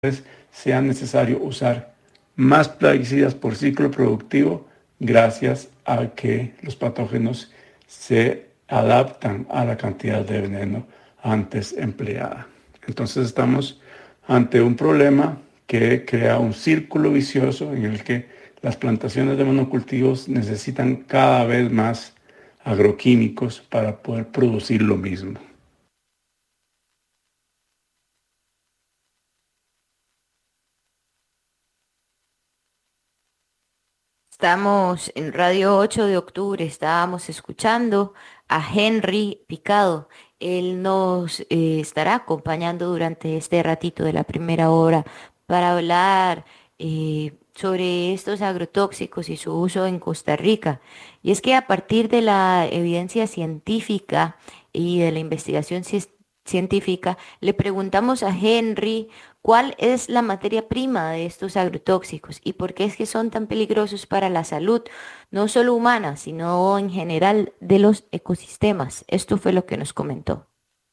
sea necesario usar más plaguicidas por ciclo productivo gracias a que los patógenos se adaptan a la cantidad de veneno antes empleada. Entonces estamos ante un problema que crea un círculo vicioso en el que las plantaciones de monocultivos necesitan cada vez más agroquímicos para poder producir lo mismo. Estamos en Radio 8 de octubre, estábamos escuchando a Henry Picado. Él nos estará acompañando durante este ratito de la primera hora para hablar sobre estos agrotóxicos y su uso en Costa Rica. Y es que a partir de la evidencia científica y de la investigación científica, le preguntamos a Henry cuál es la materia prima de estos agrotóxicos y por qué es que son tan peligrosos para la salud, no solo humana, sino en general de los ecosistemas. Esto fue lo que nos comentó.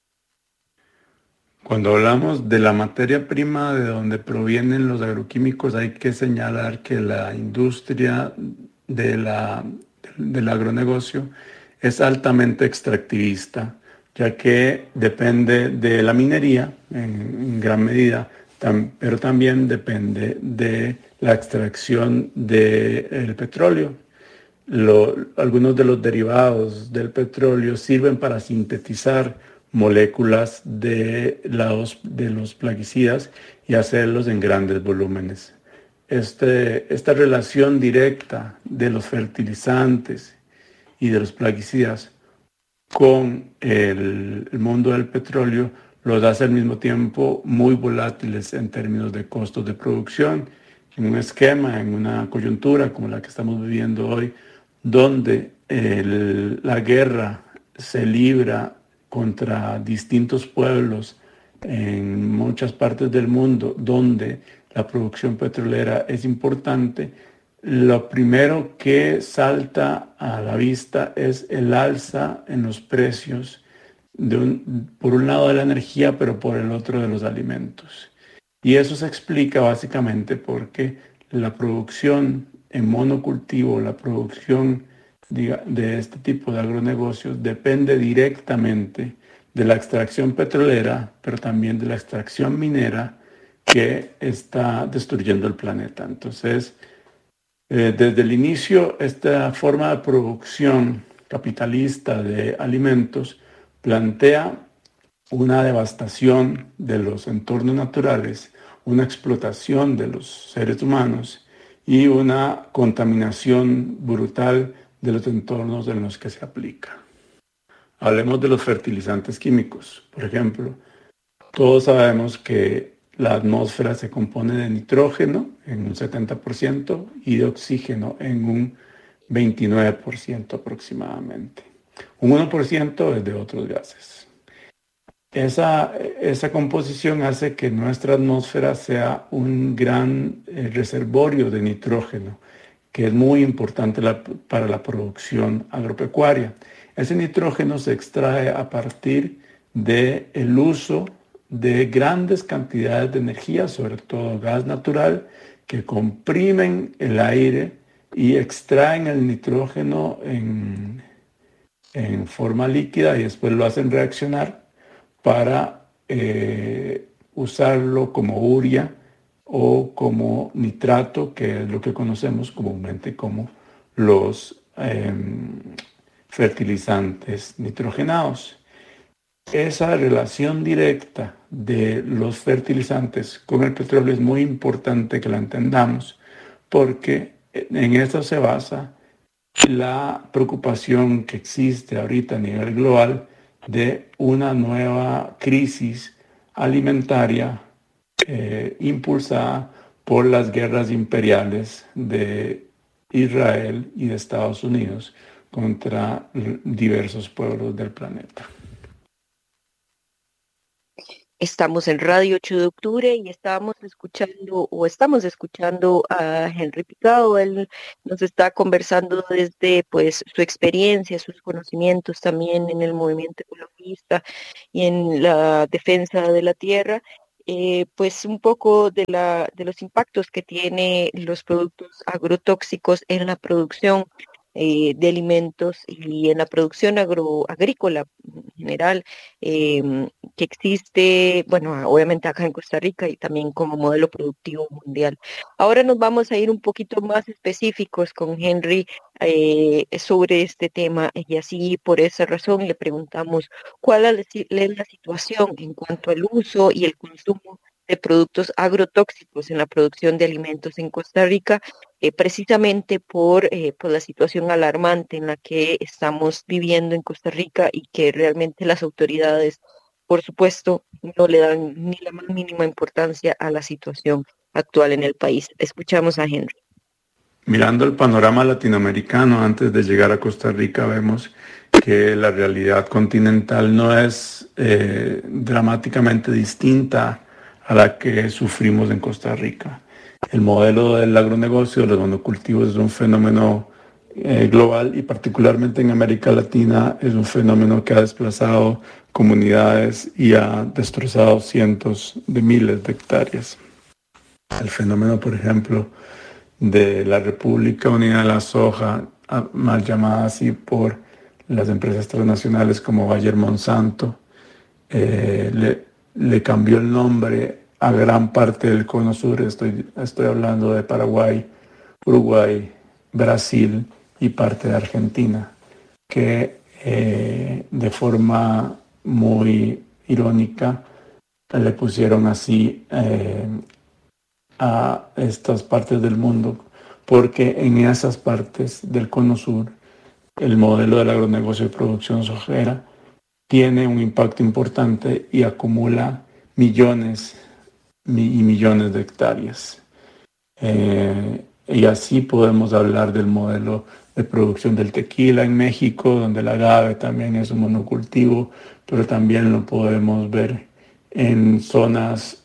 Cuando hablamos de la materia prima de donde provienen los agroquímicos, hay que señalar que la industria de del agronegocio es altamente extractivista, ya que depende de la minería en gran medida, pero también depende de la extracción del petróleo. Algunos de los derivados del petróleo sirven para sintetizar moléculas de los plaguicidas y hacerlos en grandes volúmenes. Esta relación directa de los fertilizantes y de los plaguicidas con el mundo del petróleo los hace al mismo tiempo muy volátiles en términos de costos de producción, en un esquema, en una coyuntura como la que estamos viviendo hoy, donde la guerra se libra contra distintos pueblos en muchas partes del mundo, donde la producción petrolera es importante. Lo primero que salta a la vista es el alza en los precios por un lado de la energía, pero por el otro de los alimentos. Y eso se explica básicamente porque la producción en monocultivo, la producción de este tipo de agronegocios depende directamente de la extracción petrolera, pero también de la extracción minera que está destruyendo el planeta. Entonces, desde el inicio, esta forma de producción capitalista de alimentos plantea una devastación de los entornos naturales, una explotación de los seres humanos y una contaminación brutal de los entornos en los que se aplica. Hablemos de los fertilizantes químicos. Por ejemplo, todos sabemos que la atmósfera se compone de nitrógeno en un 70% y de oxígeno en un 29% aproximadamente. Un 1% es de otros gases. Esa composición hace que nuestra atmósfera sea un gran reservorio de nitrógeno, que es muy importante para la producción agropecuaria. Ese nitrógeno se extrae a partir del uso de grandes cantidades de energía, sobre todo gas natural, que comprimen el aire y extraen el nitrógeno en forma líquida y después lo hacen reaccionar para usarlo como urea o como nitrato, que es lo que conocemos comúnmente como los fertilizantes nitrogenados. Esa relación directa de los fertilizantes con el petróleo es muy importante que la entendamos porque en eso se basa la preocupación que existe ahorita a nivel global de una nueva crisis alimentaria impulsada por las guerras imperiales de Israel y de Estados Unidos contra diversos pueblos del planeta. Estamos en Radio 8 de octubre y estamos escuchando a Henry Picado. Él nos está conversando desde pues su experiencia, sus conocimientos también en el movimiento ecologista y en la defensa de la tierra. pues un poco de los impactos que tiene los productos agrotóxicos en la producción de alimentos y en la producción agrícola en general, que existe, bueno, obviamente acá en Costa Rica y también como modelo productivo mundial. Ahora nos vamos a ir un poquito más específicos con Henry sobre este tema y así por esa razón le preguntamos cuál es la situación en cuanto al uso y el consumo de productos agrotóxicos en la producción de alimentos en Costa Rica, precisamente por la situación alarmante en la que estamos viviendo en Costa Rica y que realmente las autoridades, por supuesto, no le dan ni la más mínima importancia a la situación actual en el país. Escuchamos a Henry. Mirando el panorama latinoamericano antes de llegar a Costa Rica, vemos que la realidad continental no es dramáticamente distinta a la que sufrimos en Costa Rica. El modelo del agronegocio, de los monocultivos, es un fenómeno global y particularmente en América Latina es un fenómeno que ha desplazado comunidades y ha destrozado cientos de miles de hectáreas. El fenómeno, por ejemplo, de la República Unida de la Soja, mal llamada así por las empresas transnacionales como Bayer Monsanto, le cambió el nombre a gran parte del cono sur. Estoy hablando de Paraguay, Uruguay, Brasil y parte de Argentina, que de forma muy irónica le pusieron así a estas partes del mundo, porque en esas partes del cono sur el modelo del agronegocio de producción sojera tiene un impacto importante y acumula millones y millones de hectáreas. Y así podemos hablar del modelo de producción del tequila en México, donde el agave también es un monocultivo, pero también lo podemos ver en zonas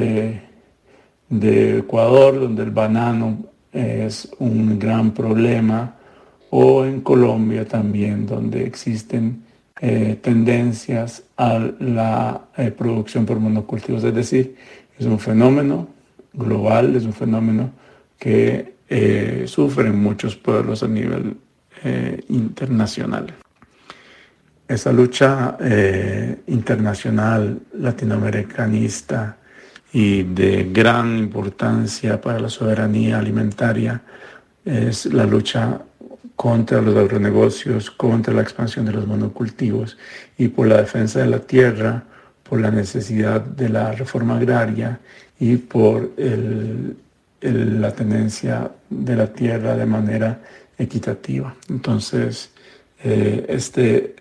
de Ecuador, donde el banano es un gran problema, o en Colombia también, donde existen tendencias a la producción por monocultivos. Es decir, es un fenómeno global, es un fenómeno que sufren muchos pueblos a nivel internacional. Esa lucha internacional latinoamericanista y de gran importancia para la soberanía alimentaria es la lucha contra los agronegocios, contra la expansión de los monocultivos y por la defensa de la tierra, por la necesidad de la reforma agraria y por la tenencia de la tierra de manera equitativa. Entonces, este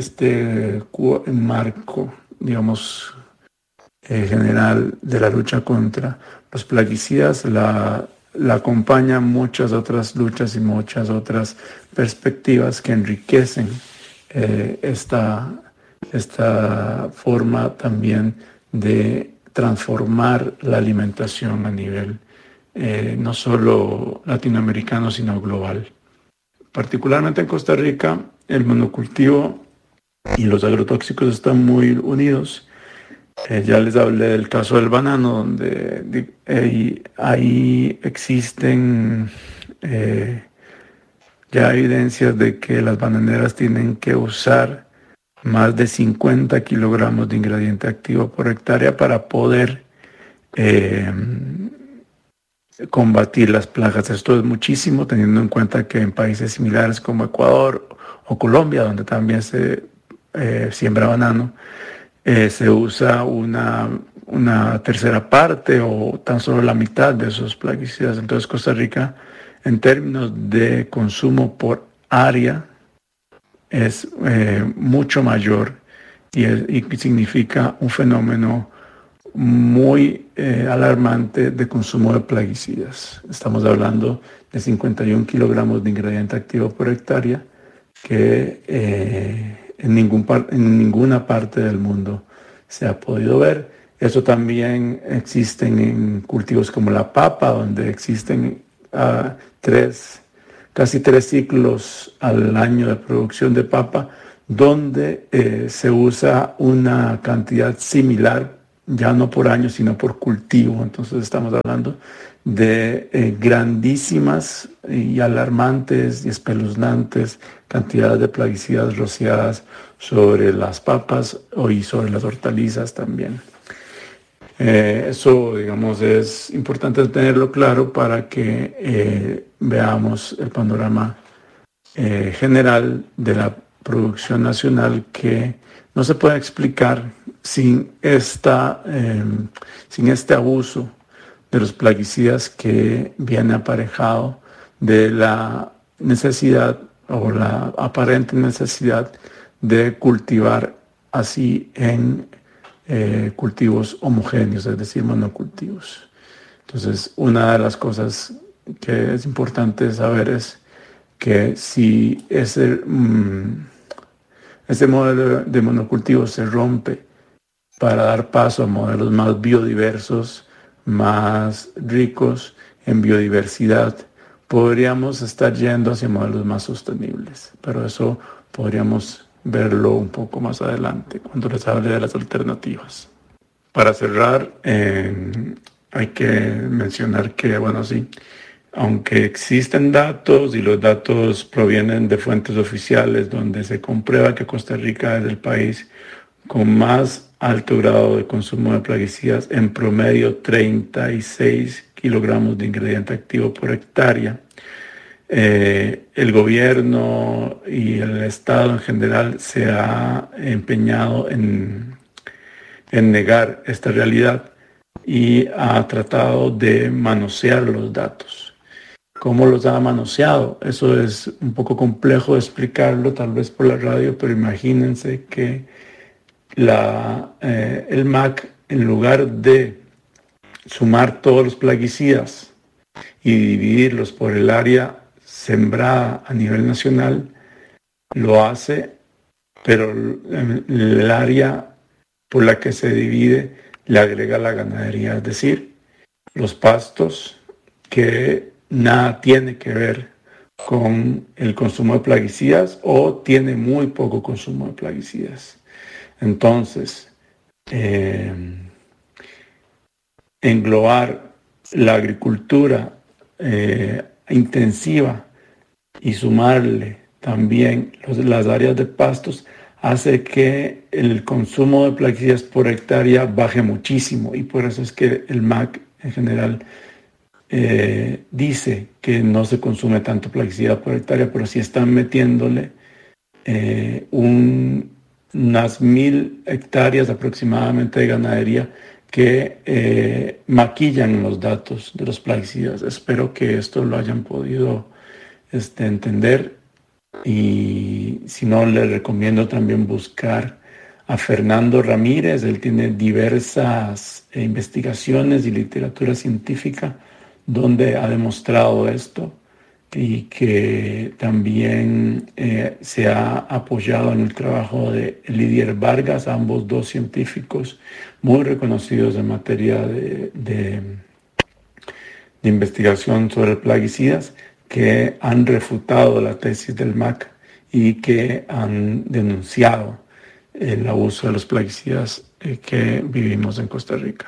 marco, digamos, general de la lucha contra los plaguicidas la acompañan muchas otras luchas y muchas otras perspectivas que enriquecen esta forma también de transformar la alimentación a nivel no solo latinoamericano, sino global. Particularmente en Costa Rica, el monocultivo y los agrotóxicos están muy unidos. Ya les hablé del caso del banano, donde ahí existen ya evidencias de que las bananeras tienen que usar más de 50 kilogramos de ingrediente activo por hectárea para poder combatir las plagas. Esto es muchísimo, teniendo en cuenta que en países similares como Ecuador o Colombia, donde también se siembra banano, se usa una tercera parte o tan solo la mitad de esos plaguicidas. Entonces Costa Rica, en términos de consumo por área, es mucho mayor y significa un fenómeno muy alarmante de consumo de plaguicidas. Estamos hablando de 51 kilogramos de ingrediente activo por hectárea, que en ninguna parte del mundo se ha podido ver. Eso también existe en cultivos como la papa, donde existen casi 3 ciclos al año de producción de papa, donde se usa una cantidad similar ya no por año, sino por cultivo. Entonces estamos hablando de grandísimas y alarmantes y espeluznantes cantidades de plaguicidas rociadas sobre las papas y sobre las hortalizas también. Eso, digamos, es importante tenerlo claro para que veamos el panorama general de la producción nacional, que no se puede explicar sin este abuso de los plaguicidas que viene aparejado de la necesidad o la aparente necesidad de cultivar así en cultivos homogéneos, es decir, monocultivos. Entonces, una de las cosas que es importante saber es que si ese modelo de monocultivo se rompe para dar paso a modelos más biodiversos, más ricos en biodiversidad, podríamos estar yendo hacia modelos más sostenibles, pero eso podríamos verlo un poco más adelante cuando les hable de las alternativas. Para cerrar, hay que mencionar que, bueno, sí, aunque existen datos y los datos provienen de fuentes oficiales donde se comprueba que Costa Rica es el país con más alto grado de consumo de plaguicidas, en promedio 36 kilogramos de ingrediente activo por hectárea, el gobierno y el Estado en general se ha empeñado en negar esta realidad y ha tratado de manosear los datos. ¿Cómo los ha manoseado? Eso es un poco complejo de explicarlo, tal vez por la radio, pero imagínense que el MAC, en lugar de sumar todos los plaguicidas y dividirlos por el área sembrada a nivel nacional, lo hace, pero el área por la que se divide le agrega la ganadería, es decir, los pastos, que nada tiene que ver con el consumo de plaguicidas o tiene muy poco consumo de plaguicidas. Entonces, englobar la agricultura intensiva y sumarle también las áreas de pastos hace que el consumo de plaguicidas por hectárea baje muchísimo, y por eso es que el MAC en general dice que no se consume tanto plaguicida por hectárea, pero sí están metiéndole unas 1,000 hectáreas aproximadamente de ganadería que maquillan los datos de los plaguicidas. Espero que esto lo hayan podido entender, y si no, les recomiendo también buscar a Fernando Ramírez. Él tiene diversas investigaciones y literatura científica donde ha demostrado esto, y que también se ha apoyado en el trabajo de Lidier Vargas, ambos dos científicos muy reconocidos en materia de investigación sobre plaguicidas, que han refutado la tesis del MAC y que han denunciado el abuso de los plaguicidas que vivimos en Costa Rica.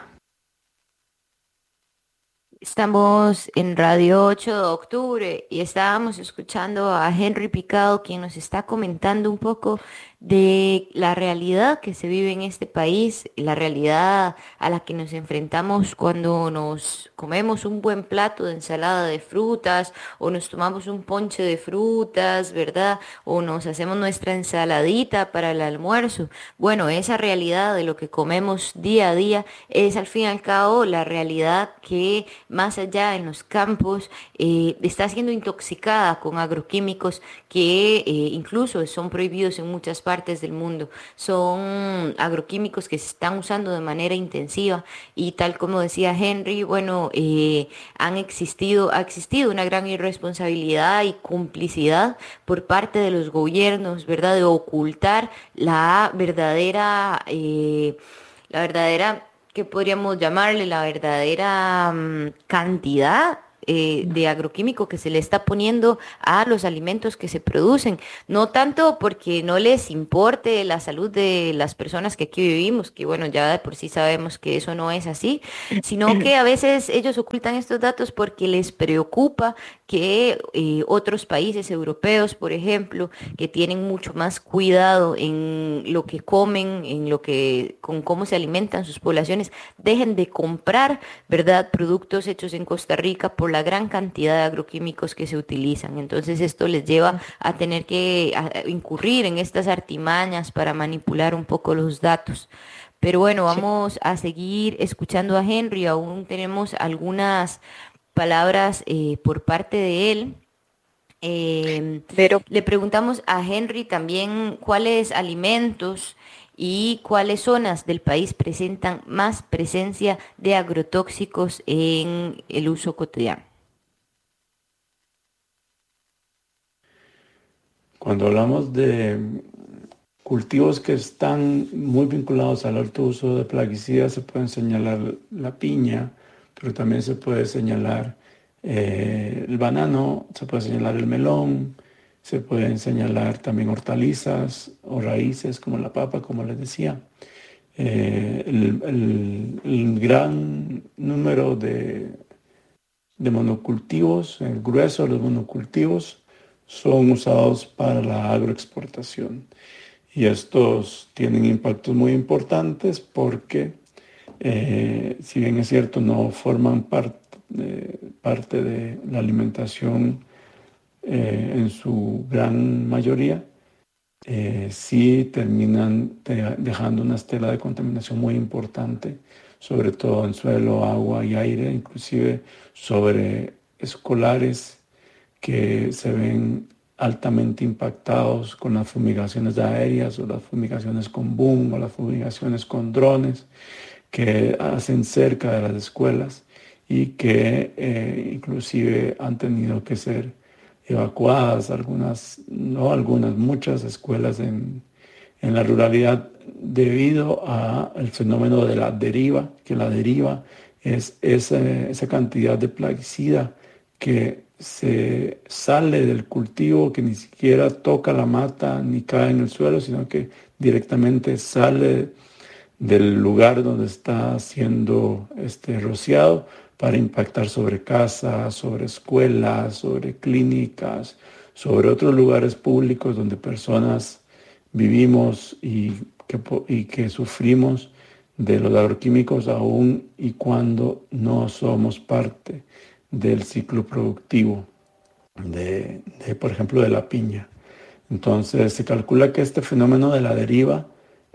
Estamos en Radio 8 de octubre y estábamos escuchando a Henry Picado, quien nos está comentando un poco de la realidad que se vive en este país, la realidad a la que nos enfrentamos cuando nos comemos un buen plato de ensalada de frutas o nos tomamos un ponche de frutas, ¿verdad? O nos hacemos nuestra ensaladita para el almuerzo. Bueno, esa realidad de lo que comemos día a día es al fin y al cabo la realidad que más allá en los campos está siendo intoxicada con agroquímicos que incluso son prohibidos en muchas partes del mundo. Son agroquímicos que se están usando de manera intensiva y tal como decía Henry, bueno, ha existido una gran irresponsabilidad y complicidad por parte de los gobiernos, ¿verdad? De ocultar la verdadera, ¿qué podríamos llamarle? La verdadera cantidad de agroquímico que se le está poniendo a los alimentos que se producen. No tanto porque no les importe la salud de las personas que aquí vivimos, que bueno, ya de por sí sabemos que eso no es así, sino que a veces ellos ocultan estos datos porque les preocupa que otros países europeos, por ejemplo, que tienen mucho más cuidado en lo que comen, con cómo se alimentan sus poblaciones, dejen de comprar, ¿verdad?, productos hechos en Costa Rica por la gran cantidad de agroquímicos que se utilizan. Entonces esto les lleva a tener que incurrir en estas artimañas para manipular un poco los datos. Pero bueno, Sí, vamos a seguir escuchando a Henry. Aún tenemos algunas palabras por parte de él. Em, pero Le preguntamos a Henry también cuáles alimentos y cuáles zonas del país presentan más presencia de agrotóxicos en el uso cotidiano. Cuando hablamos de cultivos que están muy vinculados al alto uso de plaguicidas, se pueden señalar la piña, pero también se puede señalar el banano, se puede señalar el melón, se pueden señalar también hortalizas o raíces como la papa, como les decía. El gran número de monocultivos, el grueso de los monocultivos, son usados para la agroexportación. Y estos tienen impactos muy importantes porque, si bien es cierto, no forman parte de la alimentación en su gran mayoría, sí terminan dejando una estela de contaminación muy importante, sobre todo en suelo, agua y aire, inclusive sobre escolares que se ven altamente impactados con las fumigaciones aéreas o las fumigaciones con boom o las fumigaciones con drones que hacen cerca de las escuelas y que inclusive han tenido que ser evacuadas muchas escuelas en la ruralidad debido al fenómeno de la deriva, que la deriva es esa cantidad de plaguicida que se sale del cultivo, que ni siquiera toca la mata ni cae en el suelo, sino que directamente sale del lugar donde está siendo rociado para impactar sobre casas, sobre escuelas, sobre clínicas, sobre otros lugares públicos donde personas vivimos y que sufrimos de los agroquímicos aún y cuando no somos parte del ciclo productivo por ejemplo, de la piña. Entonces, se calcula que este fenómeno de la deriva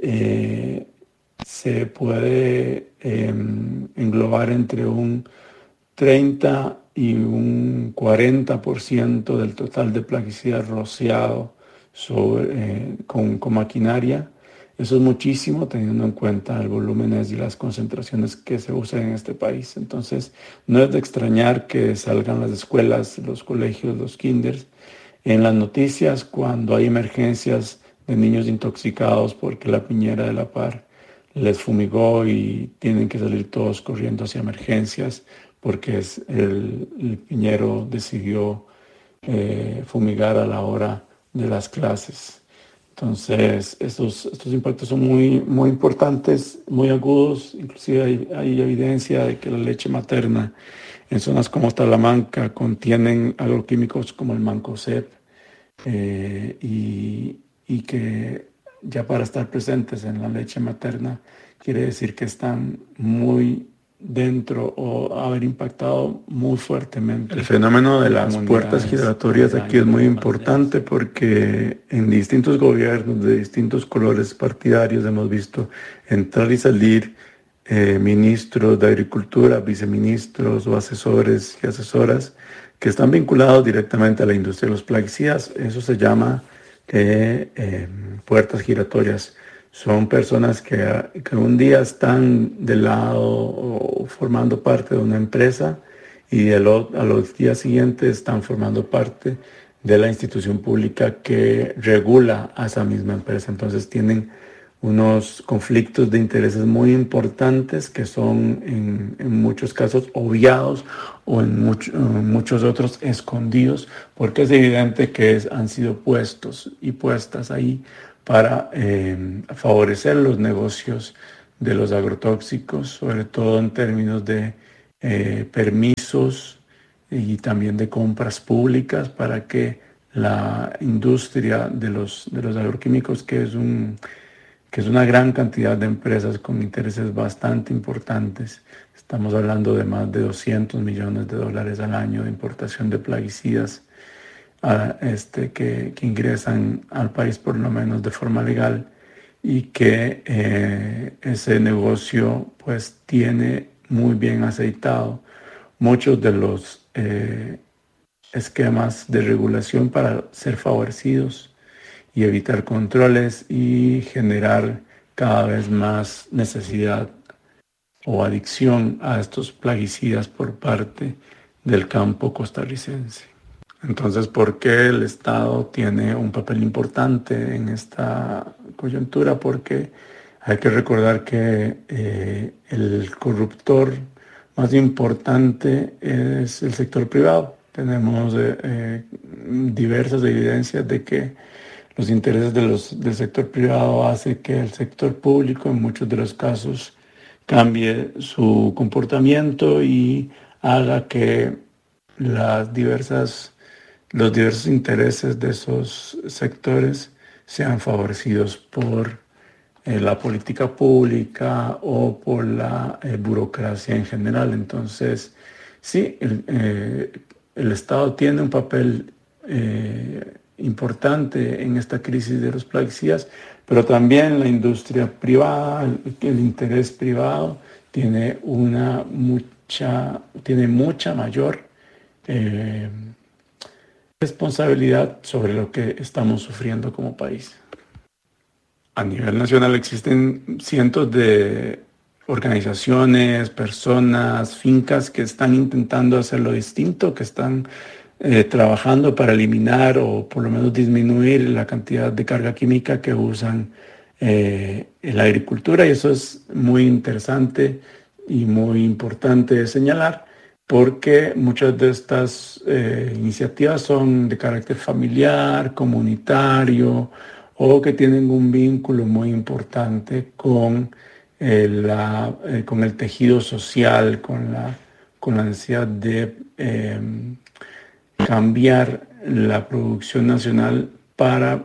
se puede englobar entre un 30 y un 40% del total de plaguicidas rociado con maquinaria. Eso es muchísimo teniendo en cuenta el volúmenes y las concentraciones que se usan en este país. Entonces, no es de extrañar que salgan las escuelas, los colegios, los kinders en las noticias cuando hay emergencias de niños intoxicados porque la piñera de la par les fumigó y tienen que salir todos corriendo hacia emergencias porque el piñero decidió fumigar a la hora de las clases. Entonces, estos impactos son muy, muy importantes, muy agudos. Inclusive hay evidencia de que la leche materna en zonas como Talamanca contienen agroquímicos como el mancozeb y que ya para estar presentes en la leche materna quiere decir que están muy dentro o haber impactado muy fuertemente. El fenómeno de las puertas giratorias aquí es muy importante porque en distintos gobiernos de distintos colores partidarios hemos visto entrar y salir ministros de Agricultura, viceministros o asesores y asesoras que están vinculados directamente a la industria de los plaguicidas. Eso se llama puertas giratorias. Son personas que un día están del lado o formando parte de una empresa y a los días siguientes están formando parte de la institución pública que regula a esa misma empresa. Entonces tienen unos conflictos de intereses muy importantes que son en muchos casos obviados o en muchos otros escondidos, porque es evidente que han sido puestos y puestas ahí para favorecer los negocios de los agrotóxicos, sobre todo en términos de permisos y también de compras públicas para que la industria de los agroquímicos, que es una gran cantidad de empresas con intereses bastante importantes. Estamos hablando de más de 200 millones de dólares al año de importación de plaguicidas que ingresan al país por lo menos de forma legal, y que ese negocio pues tiene muy bien aceitado muchos de los esquemas de regulación para ser favorecidos y evitar controles y generar cada vez más necesidad o adicción a estos plaguicidas por parte del campo costarricense. Entonces, ¿por qué el Estado tiene un papel importante en esta coyuntura? Porque hay que recordar que el corruptor más importante es el sector privado. Tenemos diversas evidencias de que los intereses del sector privado hacen que el sector público en muchos de los casos cambie su comportamiento y haga que los diversos intereses de esos sectores sean favorecidos por la política pública o por la burocracia en general. Entonces, sí, el Estado tiene un papel importante en esta crisis de los plaguicidas, pero también la industria privada, el interés privado tiene mucha mayor responsabilidad sobre lo que estamos sufriendo como país. A nivel nacional existen cientos de organizaciones, personas, fincas que están intentando hacerlo distinto, que están trabajando para eliminar o por lo menos disminuir la cantidad de carga química que usan en la agricultura, y eso es muy interesante y muy importante de señalar, porque muchas de estas iniciativas son de carácter familiar, comunitario, o que tienen un vínculo muy importante con el tejido social, con la necesidad de cambiar la producción nacional para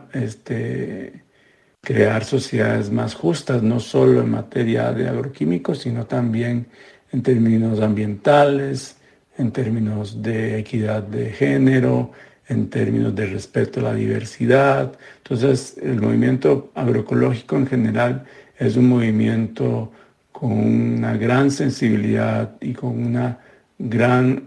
crear sociedades más justas, no solo en materia de agroquímicos, sino también en términos ambientales, en términos de equidad de género, en términos de respeto a la diversidad. Entonces, el movimiento agroecológico en general es un movimiento con una gran sensibilidad y con una gran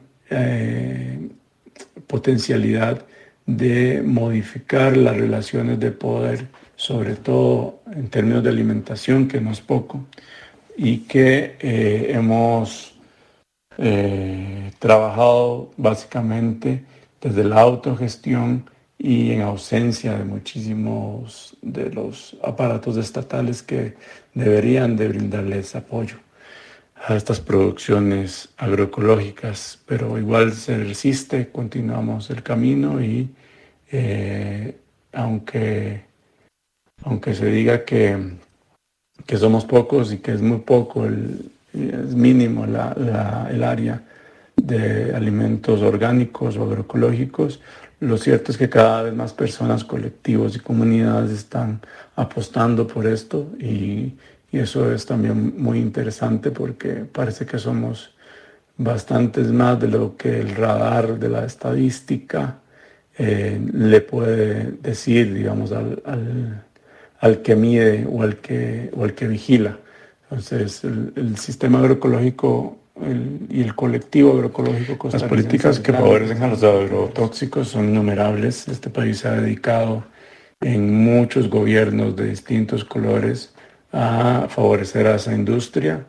potencialidad de modificar las relaciones de poder, sobre todo en términos de alimentación, que no es poco, y que hemos trabajado básicamente desde la autogestión y en ausencia de muchísimos de los aparatos estatales que deberían de brindarles apoyo a estas producciones agroecológicas, pero igual se resiste, continuamos el camino y aunque se diga que somos pocos y que es muy poco, es mínimo el área de alimentos orgánicos o agroecológicos, lo cierto es que cada vez más personas, colectivos y comunidades están apostando por esto, y eso es también muy interesante porque parece que somos bastantes más de lo que el radar de la estadística le puede decir, digamos, al que mide o al que vigila. Entonces, el sistema agroecológico y el colectivo agroecológico costarricense. Las políticas que favorecen a los agrotóxicos son innumerables. Este país se ha dedicado en muchos gobiernos de distintos colores a favorecer a esa industria.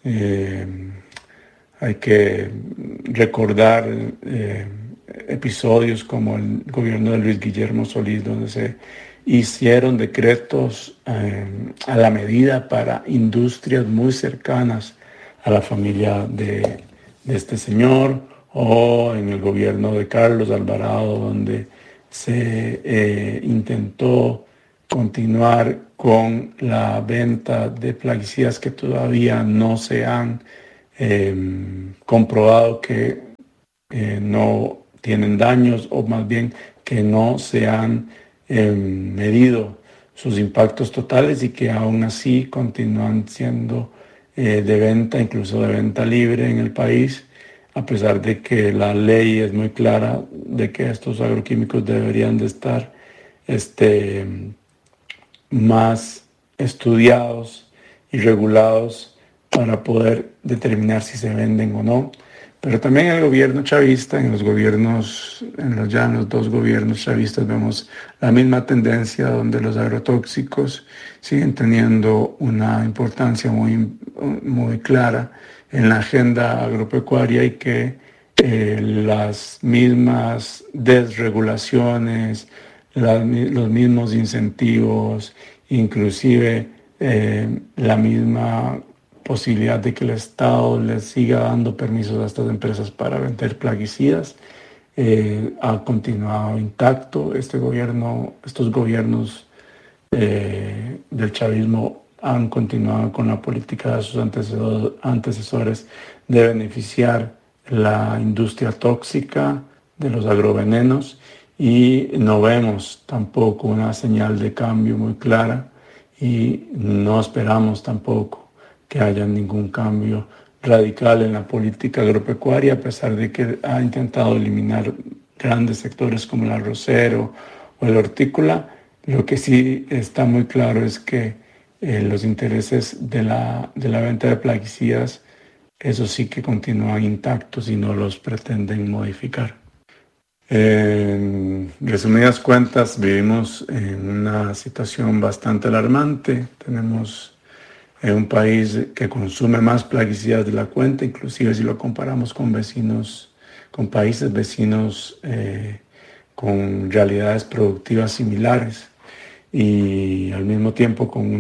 Hay que recordar episodios como el gobierno de Luis Guillermo Solís, donde se hicieron decretos a la medida para industrias muy cercanas a la familia de este señor, o en el gobierno de Carlos Alvarado, donde se intentó continuar con la venta de plaguicidas que todavía no se han comprobado que no tienen daños, o más bien que no se han medido sus impactos totales y que aún así continúan siendo de venta, incluso de venta libre en el país, a pesar de que la ley es muy clara de que estos agroquímicos deberían de estar más estudiados y regulados para poder determinar si se venden o no. Pero también en el gobierno chavista, en los dos gobiernos chavistas, vemos la misma tendencia, donde los agrotóxicos siguen teniendo una importancia muy clara en la agenda agropecuaria, y que las mismas desregulaciones, los mismos incentivos, inclusive la misma posibilidad de que el Estado les siga dando permisos a estas empresas para vender plaguicidas, ha continuado intacto. Estos gobiernos del chavismo han continuado con la política de sus antecesores de beneficiar la industria tóxica de los agrovenenos, y no vemos tampoco una señal de cambio muy clara, y no esperamos tampoco que haya ningún cambio radical en la política agropecuaria, a pesar de que ha intentado eliminar grandes sectores como el arrocero o el hortícola. Lo que sí está muy claro es que los intereses de la venta de plaguicidas, eso sí que continúan intactos y no los pretenden modificar. En resumidas cuentas, vivimos en una situación bastante alarmante. Tenemos un país que consume más plaguicidas de la cuenta, inclusive si lo comparamos con países vecinos con realidades productivas similares, y al mismo tiempo con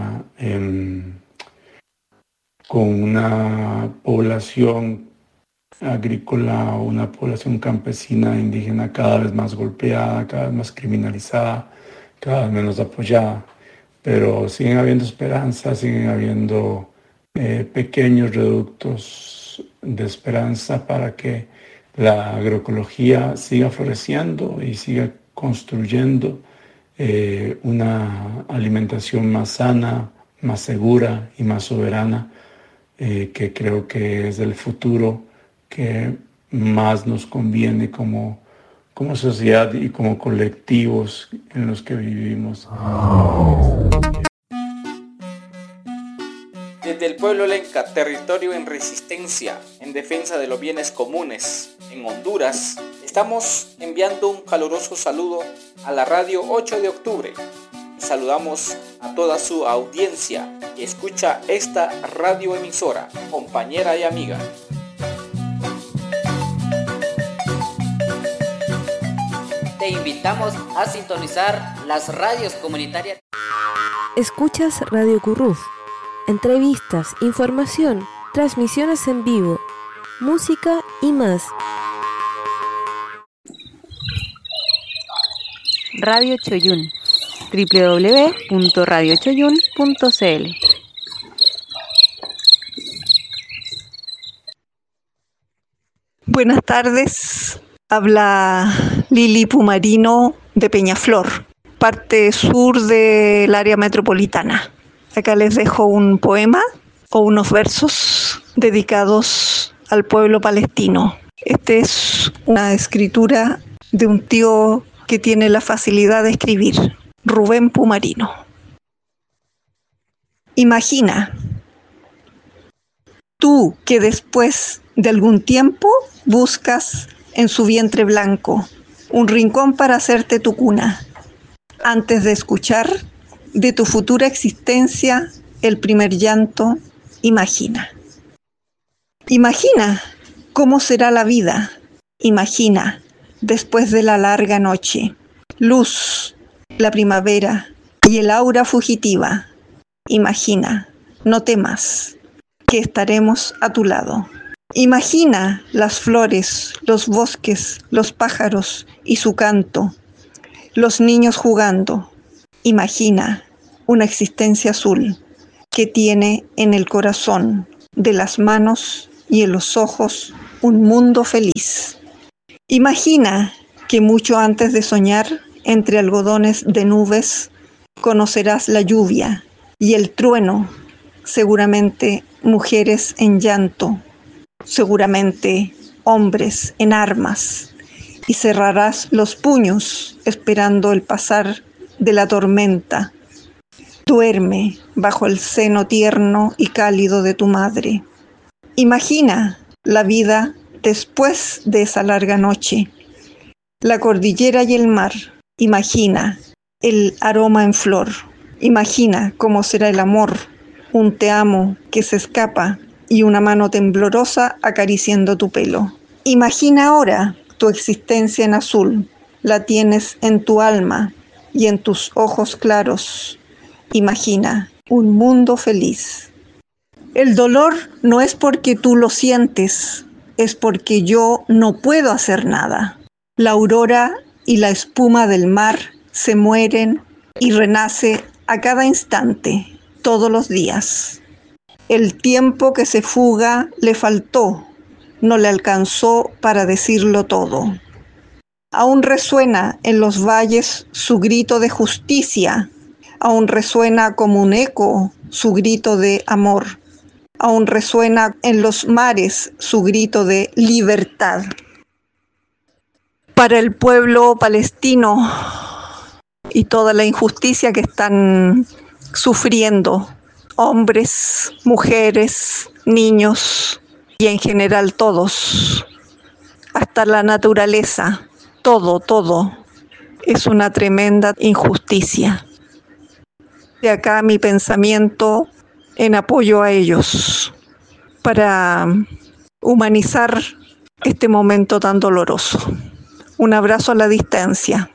una población agrícola, una población campesina indígena cada vez más golpeada, cada vez más criminalizada, cada vez menos apoyada. Pero siguen habiendo esperanzas, siguen habiendo pequeños reductos de esperanza para que la agroecología siga floreciendo y siga construyendo una alimentación más sana, más segura y más soberana, que creo que es el futuro que más nos conviene como sociedad y como colectivos en los que vivimos. Desde el pueblo Lenca, territorio en resistencia, en defensa de los bienes comunes, en Honduras, estamos enviando un caluroso saludo a la radio 8 de octubre. Saludamos a toda su audiencia que escucha esta radioemisora, compañera y amiga. Te invitamos a sintonizar las radios comunitarias. Escuchas Radio Curruf. Entrevistas, información, transmisiones en vivo, música y más. Radio Choyún. www.radiochoyun.cl. Buenas tardes. Habla Lili Pumarino de Peñaflor, parte sur del área metropolitana. Acá les dejo un poema o unos versos dedicados al pueblo palestino. Esta es una escritura de un tío que tiene la facilidad de escribir, Rubén Pumarino. Imagina, tú que después de algún tiempo buscas en su vientre blanco un rincón para hacerte tu cuna, antes de escuchar de tu futura existencia el primer llanto, imagina. Imagina cómo será la vida. Imagina, después de la larga noche, luz, la primavera y el aura fugitiva. Imagina, no temas, que estaremos a tu lado. Imagina las flores, los bosques, los pájaros y su canto, los niños jugando. Imagina una existencia azul que tiene en el corazón, de las manos y en los ojos un mundo feliz. Imagina que mucho antes de soñar, entre algodones de nubes, conocerás la lluvia y el trueno, seguramente mujeres en llanto, seguramente hombres en armas, y cerrarás los puños esperando el pasar de la tormenta. Duerme bajo el seno tierno y cálido de tu madre. Imagina la vida después de esa larga noche, la cordillera y el mar. Imagina el aroma en flor. Imagina cómo será el amor, un te amo que se escapa y una mano temblorosa acariciando tu pelo. Imagina ahora tu existencia en azul. La tienes en tu alma y en tus ojos claros. Imagina un mundo feliz. El dolor no es porque tú lo sientes, es porque yo no puedo hacer nada. La aurora y la espuma del mar se mueren y renace a cada instante, todos los días. El tiempo que se fuga le faltó, no le alcanzó para decirlo todo. Aún resuena en los valles su grito de justicia, aún resuena como un eco su grito de amor, aún resuena en los mares su grito de libertad. Para el pueblo palestino y toda la injusticia que están sufriendo, hombres, mujeres, niños y en general todos, hasta la naturaleza, todo es una tremenda injusticia. De acá mi pensamiento en apoyo a ellos para humanizar este momento tan doloroso. Un abrazo a la distancia.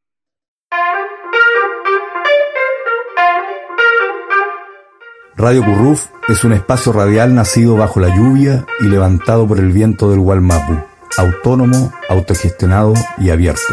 Radio Curruf es un espacio radial nacido bajo la lluvia y levantado por el viento del Gualmapu, autónomo, autogestionado y abierto.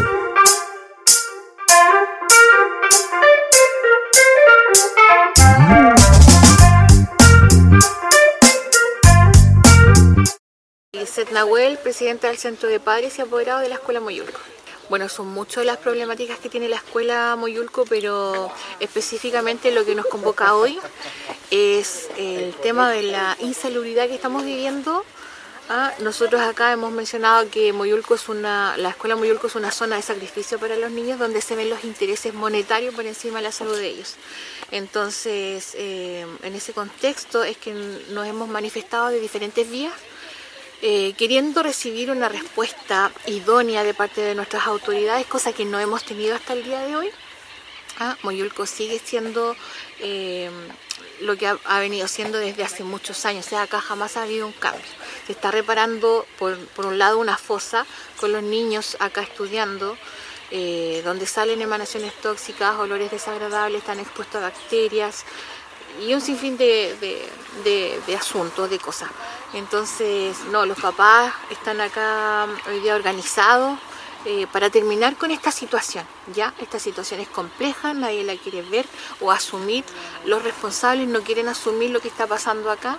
Lizeth Nahuel, presidenta del Centro de Padres y Apoderados de la Escuela Moyulco. Bueno, son muchas las problemáticas que tiene la Escuela Moyulco, pero específicamente lo que nos convoca hoy es el tema de la insalubridad que estamos viviendo. Nosotros acá hemos mencionado que la Escuela Moyulco es una zona de sacrificio para los niños donde se ven los intereses monetarios por encima de la salud de ellos. Entonces, en ese contexto es que nos hemos manifestado de diferentes vías, queriendo recibir una respuesta idónea de parte de nuestras autoridades, cosa que no hemos tenido hasta el día de hoy. Moyulco sigue siendo lo que ha venido siendo desde hace muchos años, o sea, acá jamás ha habido un cambio. Se está reparando por un lado una fosa con los niños acá estudiando, donde salen emanaciones tóxicas, olores desagradables, están expuestos a bacterias y un sinfín de asuntos, de cosas. Entonces, los papás están acá hoy día organizados para terminar con esta situación. Ya, esta situación es compleja, nadie la quiere ver o asumir. Los responsables no quieren asumir lo que está pasando acá.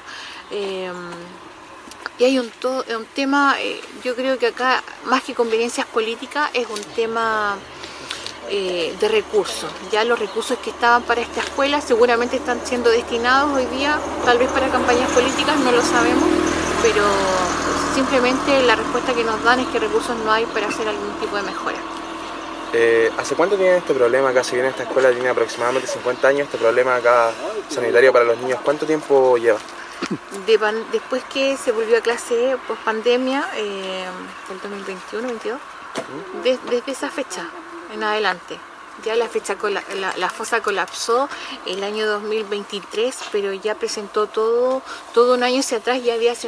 Y hay un tema, yo creo que acá, más que conveniencias políticas, es un tema de recursos. Ya los recursos que estaban para esta escuela seguramente están siendo destinados hoy día, tal vez para campañas políticas, no lo sabemos, pero simplemente la respuesta que nos dan es que recursos no hay para hacer algún tipo de mejora. ¿Hace cuánto tienen este problema acá? Si bien esta escuela tiene aproximadamente 50 años, este problema acá sanitario para los niños, ¿cuánto tiempo lleva? Después que se volvió a clase post pandemia, el 2021-22, desde esa fecha en adelante. Ya la fosa colapsó el año 2023, pero ya presentó todo un año hacia atrás, ya había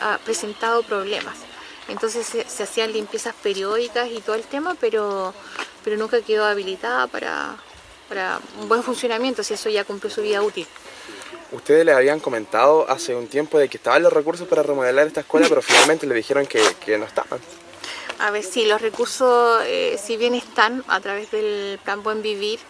presentado problemas. Entonces se hacían limpiezas periódicas y todo el tema, pero pero nunca quedó habilitada para un buen funcionamiento, si eso ya cumplió su vida útil. Ustedes le habían comentado hace un tiempo de que estaban los recursos para remodelar esta escuela, pero finalmente le dijeron que no estaban. A ver, sí, los recursos, si bien están a través del Plan Buen Vivir,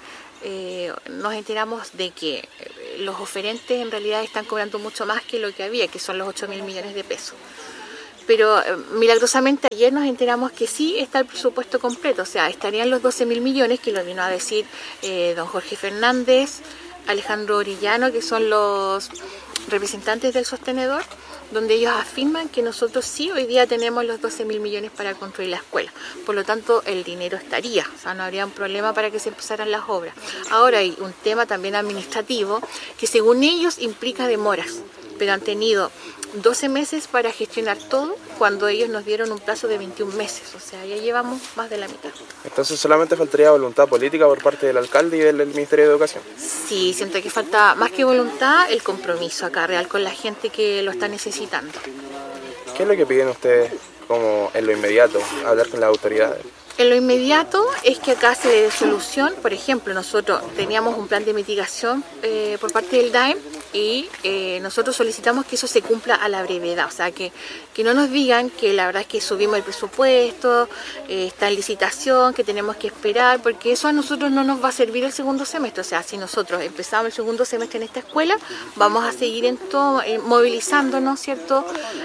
nos enteramos de que los oferentes en realidad están cobrando mucho más que lo que había, que son los 8.000 millones de pesos. Pero milagrosamente ayer nos enteramos que sí está el presupuesto completo, o sea, estarían los 12.000 millones, que lo vino a decir don Jorge Fernández, Alejandro Orellano, que son los representantes del sostenedor, donde ellos afirman que nosotros sí hoy día tenemos los 12.000 millones para construir la escuela. Por lo tanto, el dinero estaría, o sea, no habría un problema para que se empezaran las obras. Ahora hay un tema también administrativo que según ellos implica demoras, pero han tenido 12 meses para gestionar todo cuando ellos nos dieron un plazo de 21 meses, o sea, ya llevamos más de la mitad. Entonces solamente faltaría voluntad política por parte del alcalde y del Ministerio de Educación. Sí, siento que falta más que voluntad, el compromiso acá real con la gente que lo está necesitando. ¿Qué es lo que piden ustedes como en lo inmediato, hablar con las autoridades? En lo inmediato es que acá se le dé solución. Por ejemplo, nosotros teníamos un plan de mitigación por parte del DAEM y nosotros solicitamos que eso se cumpla a la brevedad, o sea, que no nos digan que la verdad es que subimos el presupuesto, está en licitación, que tenemos que esperar, porque eso a nosotros no nos va a servir el segundo semestre. O sea, si nosotros empezamos el segundo semestre en esta escuela, vamos a seguir en todo, movilizándonos, ¿cierto?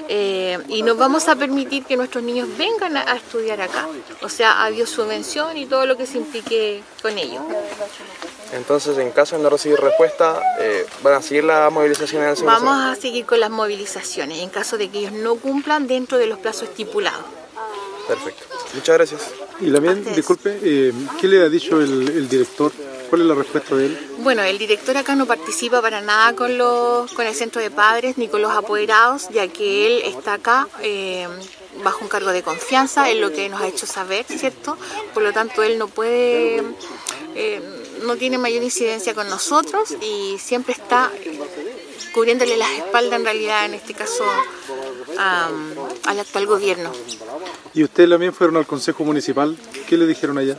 Y nos vamos a permitir que nuestros niños vengan a estudiar acá, o sea, adiós subvención y todo lo que se implique con ello. Entonces, en caso de no recibir respuesta, ¿van a seguir las movilizaciones del segundo semestre? Vamos a seguir con las movilizaciones en caso de que ellos no cumplan dentro de los plazos estipulados. Perfecto. Muchas gracias. Y también, disculpe, ¿qué le ha dicho el director? ¿Cuál es la respuesta de él? Bueno, el director acá no participa para nada con el centro de padres ni con los apoderados, ya que él está acá bajo un cargo de confianza, es lo que nos ha hecho saber, ¿cierto? Por lo tanto, él no puede, no tiene mayor incidencia con nosotros y siempre está cubriéndole las espaldas, en realidad, en este caso, al actual gobierno. ¿Y ustedes también fueron al Consejo Municipal? ¿Qué le dijeron allá?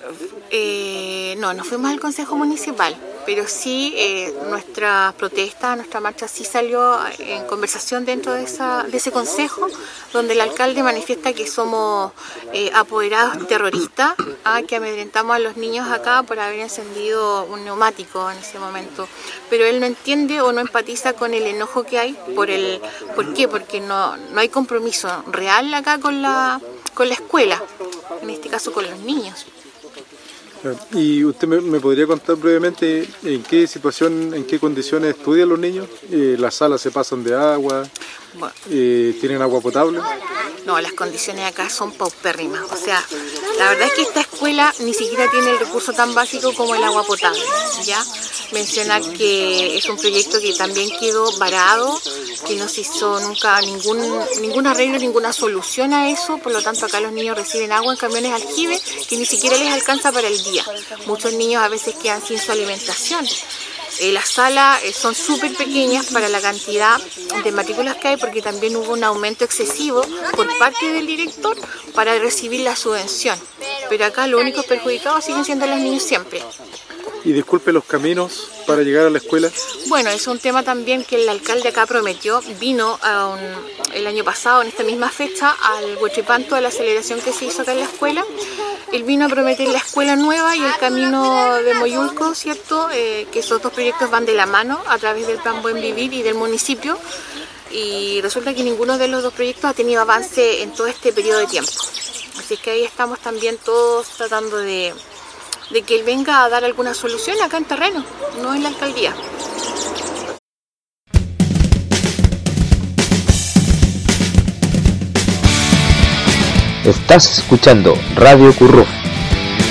No fuimos al Consejo Municipal, pero sí nuestra protesta, nuestra marcha sí salió en conversación dentro de ese consejo, donde el alcalde manifiesta que somos apoderados terroristas, que amedrentamos a los niños acá por haber encendido un neumático en ese momento. Pero él no entiende o no empatiza con el enojo que hay. ¿Por qué? Porque no hay compromiso real acá con la escuela, en este caso con los niños. ¿Y usted me podría contar brevemente en qué situación, en qué condiciones estudian los niños? ¿Las salas se pasan de agua? Bueno. ¿Tienen agua potable? No, las condiciones acá son paupérrimas. O sea, la verdad es que esta escuela ni siquiera tiene el recurso tan básico como el agua potable, ¿ya? Mencionar que es un proyecto que también quedó varado, que no se hizo nunca ningún arreglo, ninguna solución a eso. Por lo tanto, acá los niños reciben agua en camiones aljibe que ni siquiera les alcanza para el día. Muchos niños a veces quedan sin su alimentación. Las salas son súper pequeñas para la cantidad de matrículas que hay, porque también hubo un aumento excesivo por parte del director para recibir la subvención. Pero acá los únicos perjudicados siguen siendo los niños siempre. Y disculpe, los caminos para llegar a la escuela. Bueno, es un tema también que el alcalde acá prometió. Vino el año pasado, en esta misma fecha, al Huechipanto, a la celebración que se hizo acá en la escuela. Él vino a prometer la escuela nueva y el camino de Moyulco, ¿cierto? Que esos dos proyectos van de la mano a través del Plan Buen Vivir y del municipio. Y resulta que ninguno de los dos proyectos ha tenido avance en todo este periodo de tiempo. Así que ahí estamos también todos tratando de que él venga a dar alguna solución acá en terreno, no en la alcaldía. Estás escuchando Radio Curruf.